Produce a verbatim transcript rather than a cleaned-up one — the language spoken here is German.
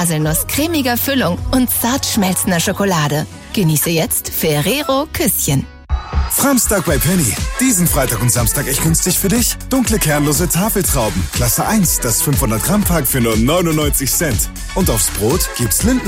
Haselnuss, cremiger Füllung und zart schmelzender Schokolade. Genieße jetzt Ferrero Küsschen. Framstag bei Penny. Diesen Freitag und Samstag echt günstig für dich. Dunkle kernlose Tafeltrauben. Klasse eins, das fünfhundert Gramm Pack für nur neunundneunzig Cent. Und aufs Brot gibt's Linden